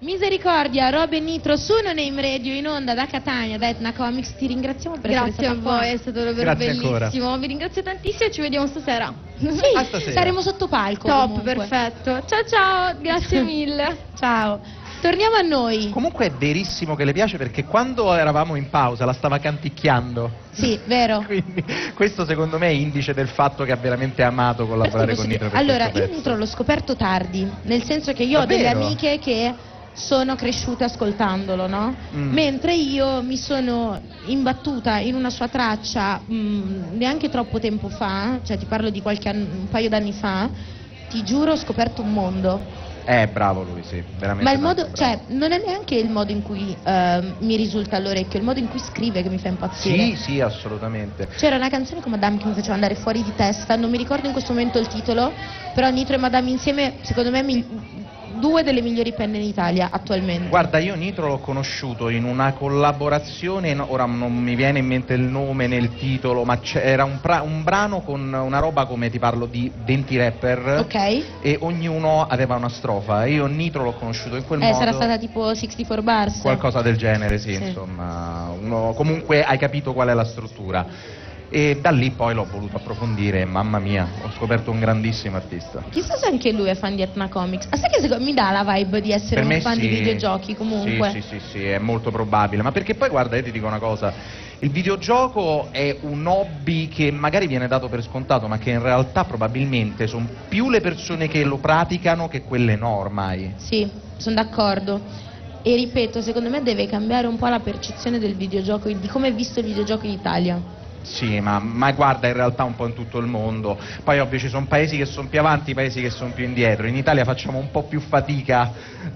Misericordia, Rob e Nitro su No Name Radio in onda da Catania, da Etna Comics. Ti ringraziamo per essere stata qua. Grazie a voi, è stato davvero Grazie bellissimo. ancora. Vi ringrazio tantissimo e ci vediamo stasera. Sì, stasera. saremo sotto palco. Top, comunque. perfetto. Ciao ciao, grazie mille. Ciao. Torniamo a noi. Comunque è verissimo che le piace, perché quando eravamo in pausa la stava canticchiando. Sì, vero. Quindi questo secondo me è indice del fatto che ha veramente amato collaborare con Nitro per Allora, questo io pezzo. Nitro l'ho scoperto tardi, nel senso che io ho delle Davvero? amiche che sono cresciute ascoltandolo, no? Mentre io mi sono imbattuta in una sua traccia neanche troppo tempo fa, cioè ti parlo di un paio d'anni fa, ti giuro ho scoperto un mondo. Bravo lui, sì, veramente. Ma il modo, tanto cioè, bravo. non è neanche il modo in cui mi risulta all'orecchio, è il modo in cui scrive che mi fa impazzire. Sì, sì, assolutamente. C'era una canzone con Madame che mi faceva andare fuori di testa, non mi ricordo in questo momento il titolo, però Nitro e Madame insieme, secondo me, due delle migliori penne in Italia attualmente. Guarda, io Nitro l'ho conosciuto in una collaborazione, ora non mi viene in mente il nome né il titolo, ma era un brano con una roba come, ti parlo di 20 rapper, Ok. e ognuno aveva una strofa. Io Nitro l'ho conosciuto in quel modo. Sarà stata tipo 64 Bars. Qualcosa del genere, sì, Sì. insomma. Comunque hai capito qual è la struttura. E da lì poi l'ho voluto approfondire, mamma mia, ho scoperto un grandissimo artista. Chissà se anche lui è fan di Etna Comics. Sai che mi dà la vibe di essere Per un me fan sì. di videogiochi comunque. Sì, è molto probabile, ma perché poi guarda, io ti dico una cosa, il videogioco è un hobby che magari viene dato per scontato, ma che in realtà probabilmente sono più le persone che lo praticano che quelle no ormai. Sì, sono d'accordo. E ripeto, secondo me deve cambiare un po' la percezione del videogioco, di come è visto il videogioco in Italia. Sì, ma guarda, in realtà un po' in tutto il mondo. Poi ovvio ci sono paesi che sono più avanti, paesi che sono più indietro. In Italia facciamo un po' più fatica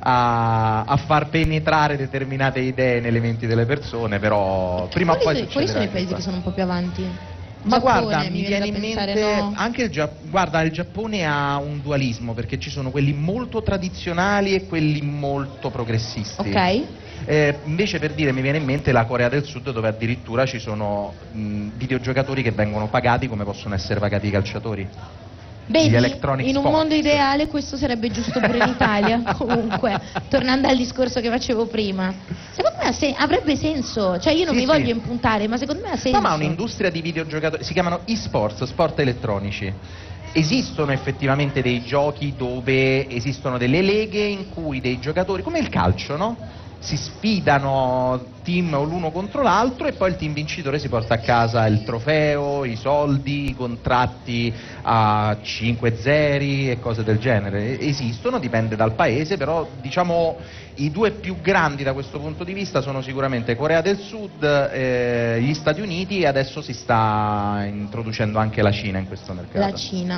a far penetrare determinate idee nelle menti delle persone, però prima o poi succederà. Quali sono i anche paesi qua. che sono un po' più avanti? Ma Giappone, guarda, mi viene in da pensare, mente no? anche guarda, il Giappone ha un dualismo, perché ci sono quelli molto tradizionali e quelli molto progressisti. Ok. Invece, per dire, mi viene in mente la Corea del Sud, dove addirittura ci sono videogiocatori che vengono pagati come possono essere pagati i calciatori. Gli Vedi, Electronic in un Sports. mondo ideale questo sarebbe giusto pure in Italia. Comunque, tornando al discorso che facevo prima, secondo me avrebbe senso. Cioè, io non Sì, mi sì. voglio impuntare, ma secondo me ha senso. No, ma un'industria di videogiocatori, si chiamano e-sports, sport elettronici. Esistono effettivamente dei giochi dove esistono delle leghe in cui dei giocatori, come il calcio, no? Si sfidano team l'uno contro l'altro e poi il team vincitore si porta a casa il trofeo, i soldi, i contratti a 5-0 e cose del genere. Esistono, dipende dal paese, però diciamo i due più grandi da questo punto di vista sono sicuramente Corea del Sud, gli Stati Uniti, e adesso si sta introducendo anche la Cina in questo mercato. La Cina.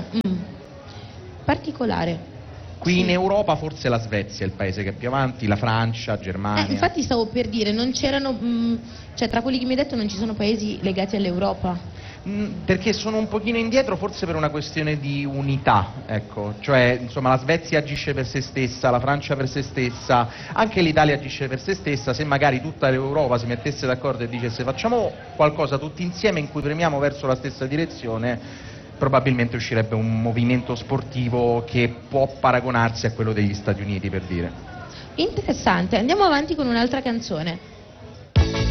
Particolare. Qui Sì. in Europa forse la Svezia è il paese che è più avanti, la Francia, Germania. Infatti stavo per dire, non c'erano, cioè tra quelli che mi hai detto non ci sono paesi legati all'Europa. Perché sono un pochino indietro, forse per una questione di unità, ecco, cioè insomma la Svezia agisce per se stessa, la Francia per se stessa, anche l'Italia agisce per se stessa. Se magari tutta l'Europa si mettesse d'accordo e dicesse facciamo qualcosa tutti insieme in cui premiamo verso la stessa direzione, probabilmente uscirebbe un movimento sportivo che può paragonarsi a quello degli Stati Uniti, per dire. Interessante, andiamo avanti con un'altra canzone.